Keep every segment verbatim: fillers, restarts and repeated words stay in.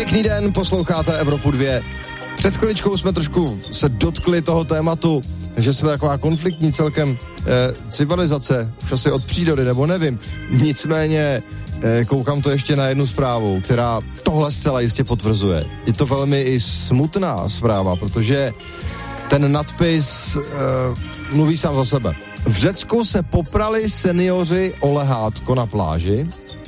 Pěkný den, posloucháte Evropu dva. Před chviličkou jsme trošku se dotkli toho tématu, že jsme taková konfliktní celkem eh, civilizace, už asi od přírody, nebo nevím. Nicméně eh, koukám to ještě na jednu zprávu, která tohle zcela jistě potvrzuje. Je to velmi i smutná zpráva, protože ten nadpis eh, mluví sám za sebe. V Řecku se poprali seniori o lehátko na pláži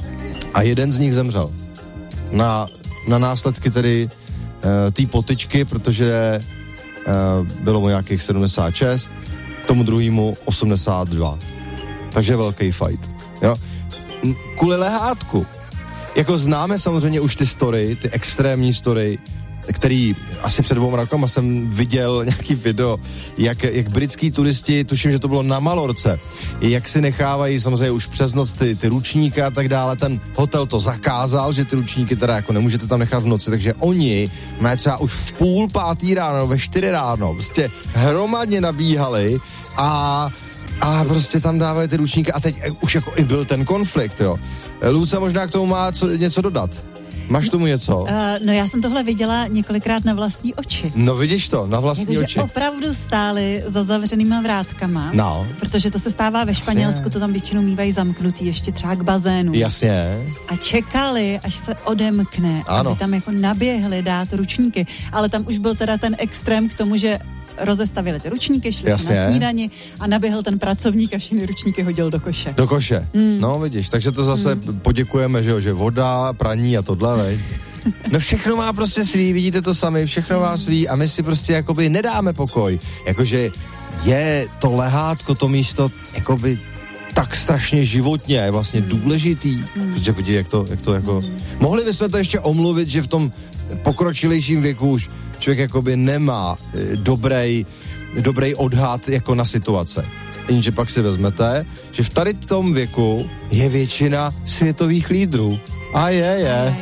a jeden z nich zemřel. Na, na následky tedy uh, té potyčky, protože uh, bylo mu nějakých sedmdesát šest, tomu druhému osmdesát dva. Takže velký fight. Jo? Kvůli lehátku. Jako známe samozřejmě už ty story, ty extrémní story, který asi před dvouma rokama jsem viděl nějaký video, jak, jak britský turisti, tuším, že to bylo na Malorce, jak si nechávají samozřejmě už přes noc ty, ty ručníky a tak dále. Ten hotel to zakázal, že ty ručníky teda jako nemůžete tam nechat v noci, takže oni mají třeba už v půl pátý ráno, ve čtyři ráno, prostě hromadně nabíhali a a prostě tam dávají ty ručníky a teď už jako i byl ten konflikt, jo. Luce možná k tomu má co, něco dodat. Máš tomu něco? Uh, no já jsem tohle viděla několikrát na vlastní oči. No vidíš to, na vlastní jako, oči. Že opravdu stáli za zavřenýma vrátkama. No. Protože to se stává ve Španělsku, to tam většinou mývají zamknutý ještě třeba k bazénu. Jasně. A čekali, až se odemkne, ano. Aby tam jako naběhli dát ručníky. Ale tam už byl teda ten extrém k tomu, že rozestavili ty ručníky, šli si na snídani a naběhl ten pracovník a všechny ručníky hodil do koše. Do koše. Mm. No vidíš, takže to zase mm. poděkujeme, že jo, že voda, praní a tohle, veď. No všechno má prostě svý, vidíte to sami, všechno má svý a my si prostě jakoby nedáme pokoj. Jakože je to lehátko, to místo jakoby tak strašně životně je vlastně důležitý, mm. protože vidí, jak to, jak to jako... Mm. Mohli bychom to ještě omluvit, že v tom pokročilejším věku už člověk jakoby nemá e, dobrý, dobrý odhad jako na situace. Jenže pak si vezmete, že v tady tom věku je většina světových lídrů. A je, je.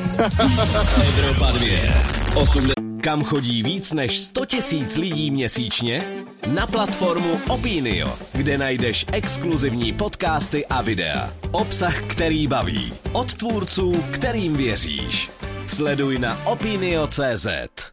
Evropa dva. osm Kam chodí víc než sto tisíc lidí měsíčně? Na platformu Opinio, kde najdeš exkluzivní podcasty a videa. Obsah, který baví. Od tvůrců, kterým věříš. Sleduj na opinio tečka cé zet.